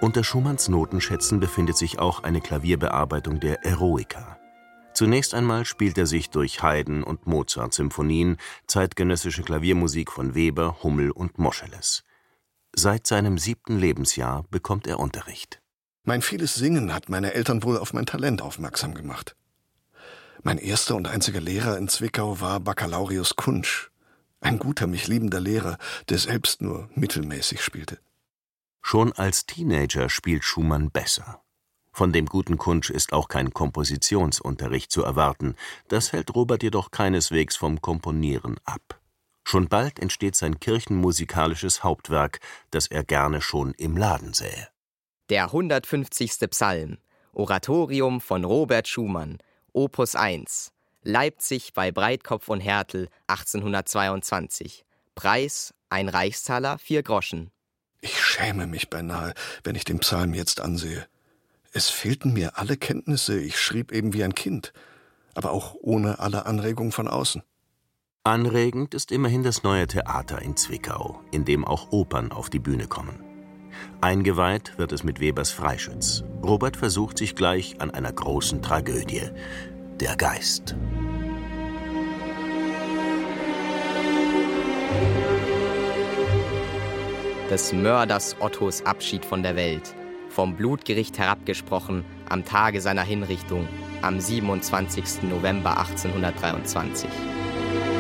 Unter Schumanns Notenschätzen befindet sich auch eine Klavierbearbeitung der Eroica. Zunächst einmal spielt er sich durch Haydn- und Mozart-Symphonien, zeitgenössische Klaviermusik von Weber, Hummel und Moscheles. Seit seinem 7. Lebensjahr bekommt er Unterricht. Mein vieles Singen hat meine Eltern wohl auf mein Talent aufmerksam gemacht. Mein erster und einziger Lehrer in Zwickau war Baccalaureus Kunsch. Ein guter, mich liebender Lehrer, der selbst nur mittelmäßig spielte. Schon als Teenager spielt Schumann besser. Von dem guten Kunsch ist auch kein Kompositionsunterricht zu erwarten. Das hält Robert jedoch keineswegs vom Komponieren ab. Schon bald entsteht sein kirchenmusikalisches Hauptwerk, das er gerne schon im Laden sähe. Der 150. Psalm, Oratorium von Robert Schumann, Opus 1, Leipzig bei Breitkopf und Härtel, 1822. Preis: 1 Reichstaler, 4 Groschen. Ich schäme mich beinahe, wenn ich den Psalm jetzt ansehe. Es fehlten mir alle Kenntnisse, ich schrieb eben wie ein Kind, aber auch ohne alle Anregung von außen. Anregend ist immerhin das neue Theater in Zwickau, in dem auch Opern auf die Bühne kommen. Eingeweiht wird es mit Webers Freischütz. Robert versucht sich gleich an einer großen Tragödie: Der Geist. Des Mörders Ottos Abschied von der Welt, vom Blutgericht herabgesprochen am Tage seiner Hinrichtung, am 27. November 1823.